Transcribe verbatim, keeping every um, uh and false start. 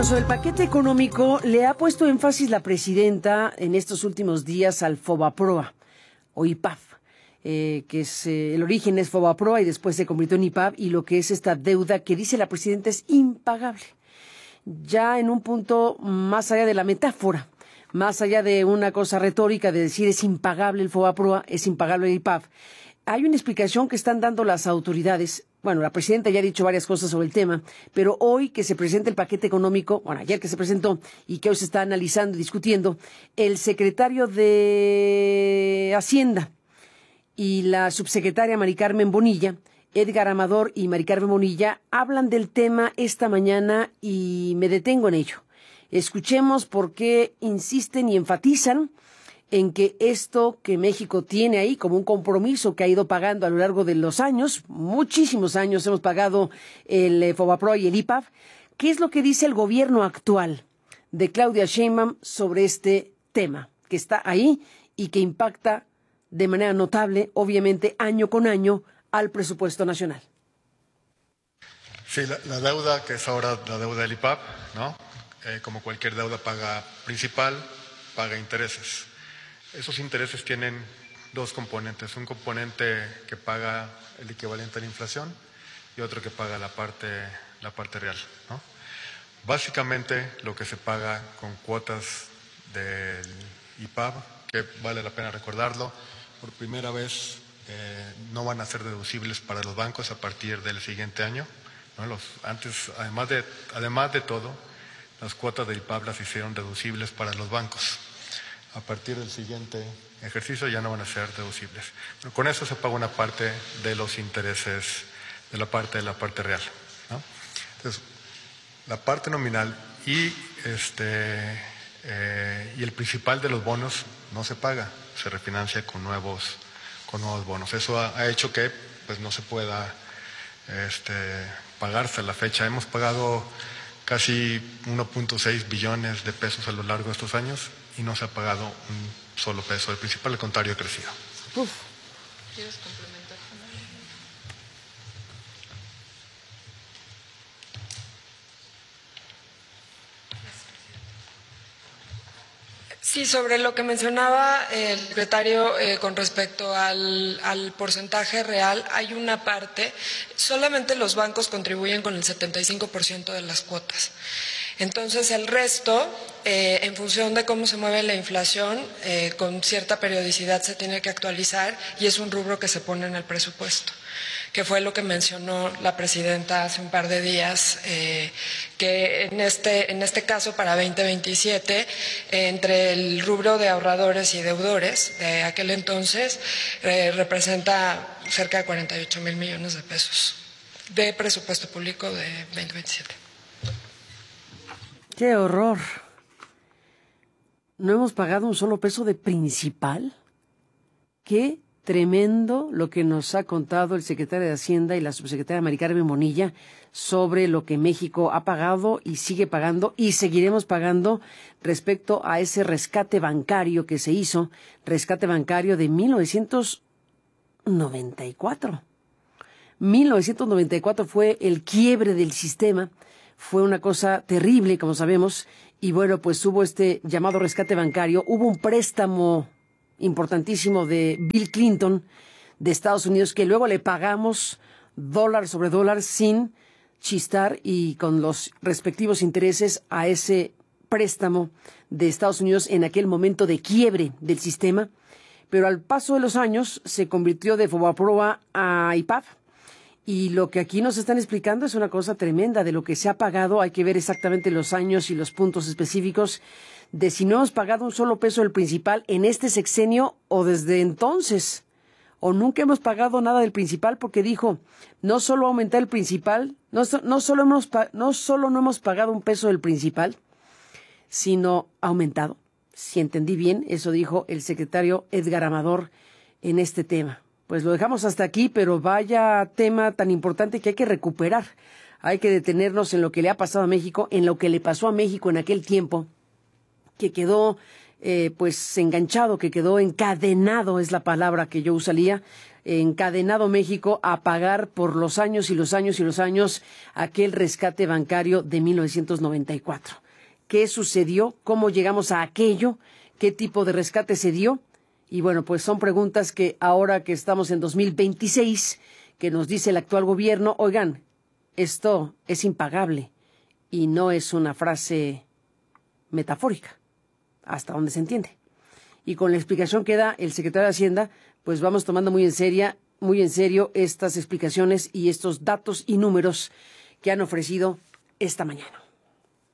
sobre el paquete económico, le ha puesto énfasis la presidenta en estos últimos días al Fobaproa o I P A B, eh, que es eh, el origen es Fobaproa y después se convirtió en I P A B, y lo que es esta deuda que dice la presidenta es impagable. Ya en un punto más allá de la metáfora, más allá de una cosa retórica de decir es impagable el Fobaproa, es impagable el I P A B, hay una explicación que están dando las autoridades. Bueno, la presidenta ya ha dicho varias cosas sobre el tema, pero hoy que se presenta el paquete económico, bueno, ayer que se presentó y que hoy se está analizando y discutiendo, el secretario de Hacienda y la subsecretaria Mari Carmen Bonilla, Edgar Amador y Mari Carmen Bonilla, hablan del tema esta mañana y me detengo en ello. Escuchemos por qué insisten y enfatizan en que esto que México tiene ahí como un compromiso que ha ido pagando a lo largo de los años, muchísimos años hemos pagado el eh, Fobaproa y el I P A B, ¿qué es lo que dice el gobierno actual de Claudia Sheinbaum sobre este tema que está ahí y que impacta de manera notable, obviamente, año con año al presupuesto nacional? Sí, la, la deuda, que es ahora la deuda del I P A B, ¿no? Eh, como cualquier deuda paga principal, paga intereses. Esos intereses tienen dos componentes, un componente que paga el equivalente a la inflación y otro que paga la parte, la parte real, ¿no? Básicamente lo que se paga con cuotas del I P A B, que vale la pena recordarlo, por primera vez eh, no van a ser deducibles para los bancos a partir del siguiente año, ¿no? Los, antes, además de, además de todo, las cuotas del I P A B las hicieron deducibles para los bancos. A partir del siguiente ejercicio ya no van a ser deducibles. Pero con eso se paga una parte de los intereses, de la parte de la parte real, ¿no? Entonces, la parte nominal y este eh, y el principal de los bonos no se paga, se refinancia con nuevos con nuevos bonos. Eso ha, ha hecho que pues no se pueda este, pagarse a la fecha. Hemos pagado casi uno punto seis billones de pesos a lo largo de estos años y no se ha pagado un solo peso. El principal, al contrario, ha crecido. Uf. ¿Quieres complementar, Ana? Sí, sobre lo que mencionaba el secretario eh, con respecto al, al porcentaje real, hay una parte, solamente los bancos contribuyen con el setenta y cinco por ciento de las cuotas. Entonces, el resto, eh, en función de cómo se mueve la inflación, eh, con cierta periodicidad se tiene que actualizar y es un rubro que se pone en el presupuesto, que fue lo que mencionó la presidenta hace un par de días, eh, que en este, en este caso para veinte veintisiete, eh, entre el rubro de ahorradores y deudores de aquel entonces, eh, representa cerca de cuarenta y ocho mil millones de pesos de presupuesto público de veinte veintisiete. ¡Qué horror! ¿No hemos pagado un solo peso de principal? ¡Qué tremendo lo que nos ha contado el secretario de Hacienda y la subsecretaria Mari Carmen Bonilla sobre lo que México ha pagado y sigue pagando y seguiremos pagando respecto a ese rescate bancario que se hizo, rescate bancario de mil novecientos noventa y cuatro. mil novecientos noventa y cuatro fue el quiebre del sistema. Fue una cosa terrible, como sabemos, y bueno, pues hubo este llamado rescate bancario, hubo un préstamo importantísimo de Bill Clinton de Estados Unidos que luego le pagamos dólar sobre dólar sin chistar y con los respectivos intereses a ese préstamo de Estados Unidos en aquel momento de quiebre del sistema, pero al paso de los años se convirtió de Fobaproa a I P A B. Y lo que aquí nos están explicando es una cosa tremenda de lo que se ha pagado. Hay que ver exactamente los años y los puntos específicos de si no hemos pagado un solo peso del principal en este sexenio o desde entonces. O nunca hemos pagado nada del principal porque dijo, no solo aumentar el principal, no, no, solo hemos, no solo no hemos pagado un peso del principal, sino aumentado. Si entendí bien, eso dijo el secretario Edgar Amador en este tema. Pues lo dejamos hasta aquí, pero vaya tema tan importante que hay que recuperar. Hay que detenernos en lo que le ha pasado a México, en lo que le pasó a México en aquel tiempo, que quedó eh, pues enganchado, que quedó encadenado, es la palabra que yo usaría, encadenado México a pagar por los años y los años y los años aquel rescate bancario de mil novecientos noventa y cuatro. ¿Qué sucedió? ¿Cómo llegamos a aquello? ¿Qué tipo de rescate se dio? Y bueno, pues son preguntas que ahora que estamos en dos mil veintiséis, que nos dice el actual gobierno, oigan, esto es impagable y no es una frase metafórica, hasta donde se entiende. Y con la explicación que da el secretario de Hacienda, pues vamos tomando muy en serio, muy en serio estas explicaciones y estos datos y números que han ofrecido esta mañana.